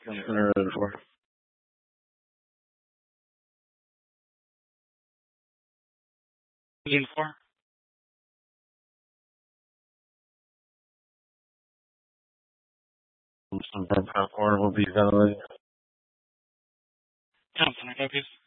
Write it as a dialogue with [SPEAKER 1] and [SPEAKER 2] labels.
[SPEAKER 1] Counselor 4.
[SPEAKER 2] Engine 4.
[SPEAKER 1] Some 4 will be ventilated.
[SPEAKER 2] Counselor, copies.